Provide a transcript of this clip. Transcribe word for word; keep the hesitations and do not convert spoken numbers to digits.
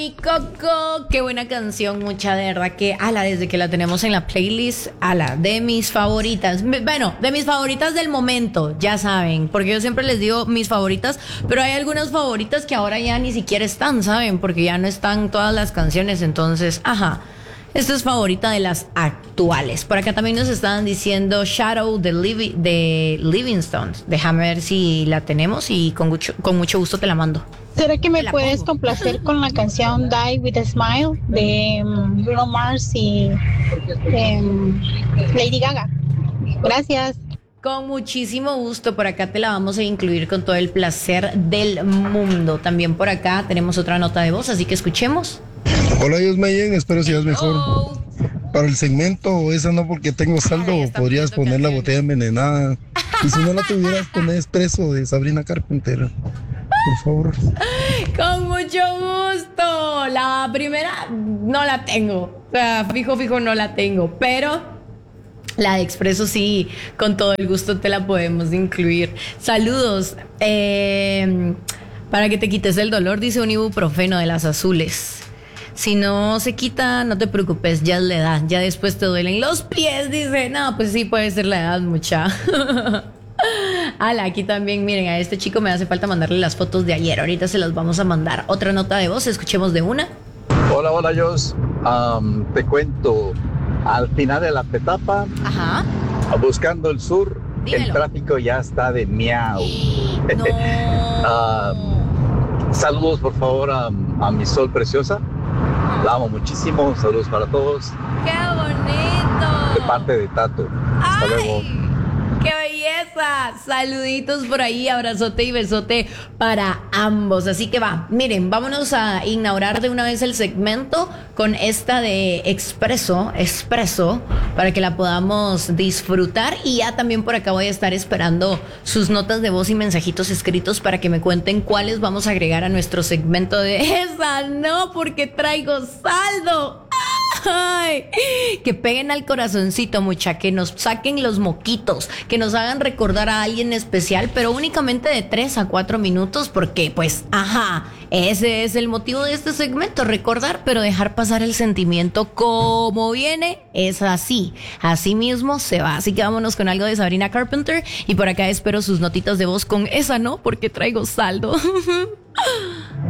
mi Coco, qué buena canción, mucha, de verdad que, ala, desde que la tenemos en la playlist, ala, de mis favoritas, bueno, de mis favoritas del momento, ya saben, porque yo siempre les digo mis favoritas, pero hay algunas favoritas que ahora ya ni siquiera están, ¿saben? Porque ya no están todas las canciones, entonces, ajá. Esta es favorita de las actuales. Por acá también nos estaban diciendo Shadow de, Livi- de Livingstone. Déjame ver si la tenemos y con mucho, con mucho gusto te la mando. ¿Será que me Te la puedes pongo. complacer con la canción Die with a Smile de um, Bruno Mars y um, Lady Gaga? Gracias. Con muchísimo gusto, por acá te la vamos a incluir con todo el placer del mundo. También por acá tenemos otra nota de voz, así que escuchemos. Hola, Dios Mayen, espero seas mejor. Oh. Para el segmento, esa no porque tengo saldo, Ay, está podrías poniendo poner la canciones. botella envenenada. Y si no la tuvieras, poner Expreso de Sabrina Carpenter. Por favor. Con mucho gusto. La primera no la tengo. O sea, fijo, fijo no la tengo. Pero la de Expreso sí, con todo el gusto te la podemos incluir. Saludos. Eh, para que te quites el dolor, dice un ibuprofeno de las azules. Si no se quita, no te preocupes, ya es la edad. Ya después te duelen los pies, dice. No, pues sí, puede ser la edad, mucha. Ala, aquí también, miren, a este chico me hace falta mandarle las fotos de ayer. Ahorita se las vamos a mandar. Otra nota de voz, escuchemos de una. Hola, hola, Jos. Um, te cuento, al final de la etapa, Ajá. buscando el sur, Dímelo. el tráfico ya está de miau. No. Um, saludos, por favor, a, a mi sol preciosa. La amo muchísimo. Saludos para todos. ¡Qué bonito! De parte de Tato. Hasta ¡Ay! luego. ¡Qué belleza! Saluditos por ahí, abrazote y besote para ambos. Así que va, miren, vámonos a inaugurar de una vez el segmento con esta de Expreso, Expreso, para que la podamos disfrutar. Y ya también por acá voy a estar esperando sus notas de voz y mensajitos escritos para que me cuenten cuáles vamos a agregar a nuestro segmento de esa no, porque traigo saldo. Ay, que peguen al corazoncito, mucha, que nos saquen los moquitos, que nos hagan recordar a alguien especial, pero únicamente de tres a cuatro minutos, porque pues, ajá, ese es el motivo de este segmento, recordar, pero dejar pasar el sentimiento como viene, es así, así mismo se va. Así que vámonos con algo de Sabrina Carpenter y por acá espero sus notitas de voz con esa no, porque traigo saldo.